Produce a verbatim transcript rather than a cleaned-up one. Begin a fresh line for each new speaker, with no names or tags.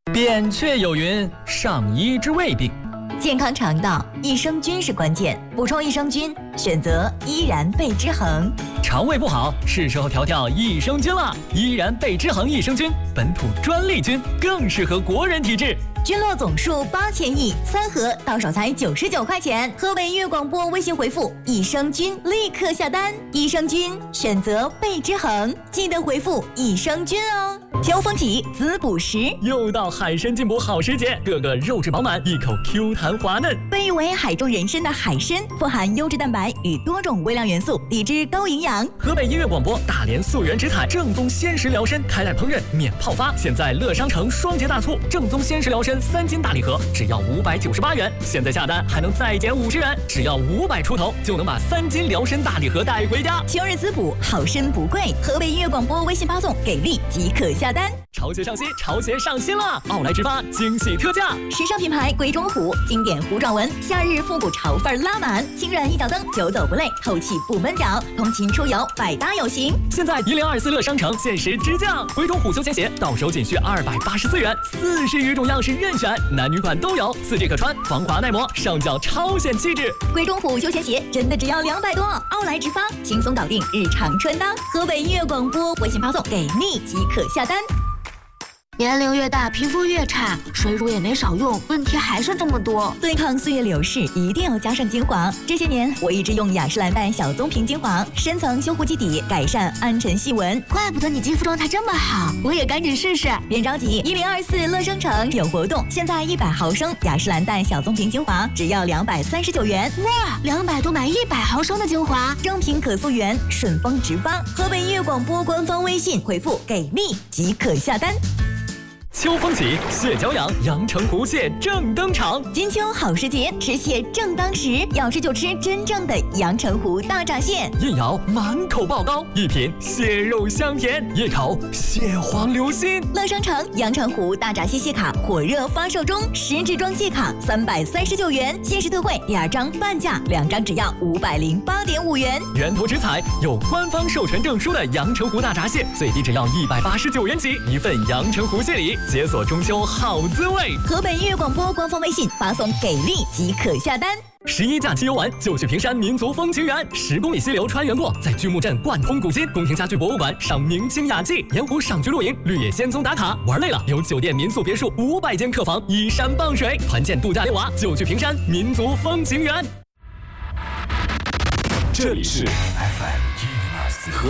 扁鹊有云：上医治未病。
健康肠道，益生菌是关键。补充益生菌，选择依然贝之恒。
肠胃不好，是时候调调益生菌了。依然贝之恒益生菌，本土专利菌，更适合国人体质。
菌落总数八千亿，三盒到手才九十九块钱。河北音乐广播微信回复益生菌，立刻下单。益生菌选择贝之恒，记得回复益生菌哦。秋风起，滋补时，
又到海参进补好时节，个个肉质饱满，一口 Q 弹滑嫩。
被誉为海中人参的海参，富含优质蛋白与多种微量元素，抵制高营养。
河北音乐广播大连溯源植采正宗鲜食疗参，开袋烹饪免泡发。现在乐商城双节大促，正宗鲜食疗参三斤大礼盒只要五百九十八元，现在下单还能再减五十元，只要五百出头就能把三斤疗参大礼盒带回家。
秋日滋补，好参不贵。河北音乐广播微信发送给力即可下单。
潮鞋上新，潮鞋上新了！奥莱直发惊喜特价，
时尚品牌鬼冢虎，经典弧状纹，夏日复古潮范拉满，轻软一脚蹬，久走不累，透气不闷脚，通勤出游百搭有型。
现在一零二四乐商城限时直降，鬼冢虎休闲鞋到手仅需二百八十四元，四十余种样式任选，男女款都有，四季可穿，防滑耐磨，上脚超显气质。
鬼冢虎休闲鞋真的只要两百多，奥莱直发轻松搞定日常穿搭。河北音乐广播微信发送给力即可下单。
年龄越大，皮肤越差，水乳也没少用，问题还是这么多。
对抗岁月流逝，一定要加上精华。这些年，我一直用雅诗兰黛小棕瓶精华，深层修护基底，改善暗沉细纹。
怪不得你肌肤状态这么好，我也赶紧试试。
别着急，一零二四乐商城有活动，现在一百毫升雅诗兰黛小棕瓶精华只要两百三十九元。
哇，两百多买一百毫升的精华，
正品可溯源，顺丰直发。河北音乐广播官方微信回复给力即可下单。
秋风起，蟹脚痒，阳澄湖蟹正登场。
金秋好时节，吃蟹正当时，要吃就吃真正的阳澄湖大闸蟹。
一咬满口爆膏，一品蟹肉香甜，一口蟹黄流心。
乐商城阳澄湖大闸蟹蟹卡火热发售中，十支装蟹卡三百三十九元，限时特惠，第二张半价，两张只要五百零八点五元。
源头直采有官方授权证书的阳澄湖大闸蟹，最低只要一百八十九元起，一份阳澄湖蟹礼。解锁中秋好滋味。
河北音乐广播官方微信发送给力即可下单。
十一假期游玩就去平山民族风情园，十公里溪流穿越过，在巨木镇贯通古今，宫廷家具博物馆赏明清雅迹，盐湖赏菊露营，绿野仙踪打卡。玩累了，有酒店民宿别墅五百间客房依山傍水，团建度假溜娃就去平山民族风情园。
这里是 F M 一零二四。